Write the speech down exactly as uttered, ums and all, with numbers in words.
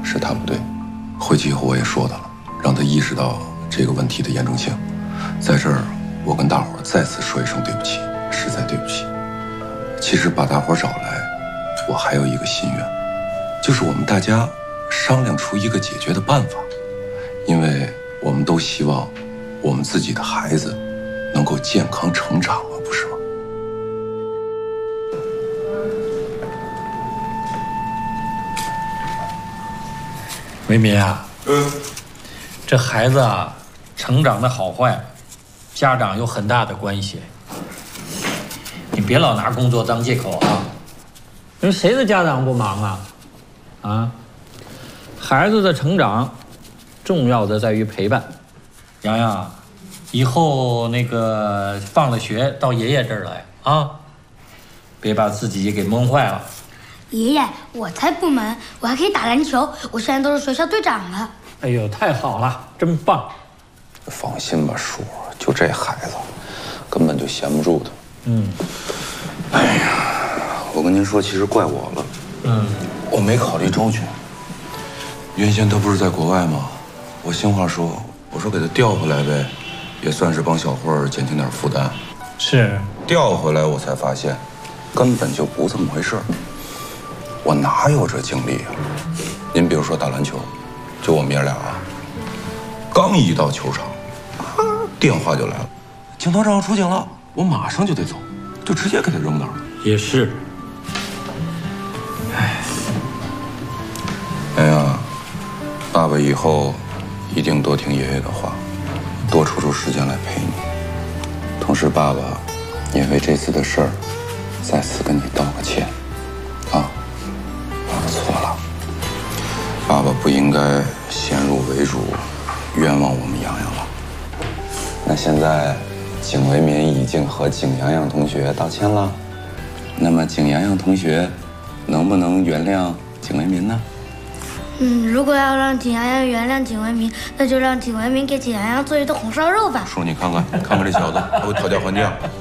是他不对。回去以后我也说他了，让他意识到这个问题的严重性。在这儿，我跟大伙儿再次说一声对不起，实在对不起。其实把大伙儿找来，我还有一个心愿，就是我们大家商量出一个解决的办法，因为我们都希望我们自己的孩子能够健康成长啊，不是吗？ 维民啊， 嗯， 这孩子啊，成长的好坏，家长有很大的关系。你别老拿工作当借口啊！因为谁的家长不忙啊？啊，孩子的成长，重要的在于陪伴。洋洋，以后那个放了学到爷爷这儿来啊，别把自己给闷坏了。 爷爷，我才不闷，我还可以打篮球，我现在都是学校队长了。 哎呦，太好了，真棒！ 放心吧，叔，就这孩子，根本就闲不住他。 嗯。 哎呀，我跟您说，其实怪我了。 嗯。 我没考虑周全。原先他不是在国外吗？我心话说，我说给他调回来呗，也算是帮小慧儿减轻点负担。 是。 调回来我才发现，根本就不这么回事儿。我哪有这精力啊？您比如说打篮球，就我们爷俩啊，刚一到球场，电话就来了，景团长出警了，我马上就得走，就直接给他扔那儿了。 也是。 哎，哎呀，爸爸以后一定多听爷爷的话，多抽出时间来陪你。同时，爸爸也为这次的事儿再次跟你道个歉，啊。爸爸错了，爸爸不应该先入为主，冤枉我们洋洋了。那现在，景维民已经和景洋洋同学道歉了，那么景洋洋同学能不能原谅景维民呢？ 嗯，如果要让景洋洋原谅景维民，那就让景维民给景洋洋做一顿红烧肉吧。 叔，你看看，看看这小子还会讨价还价。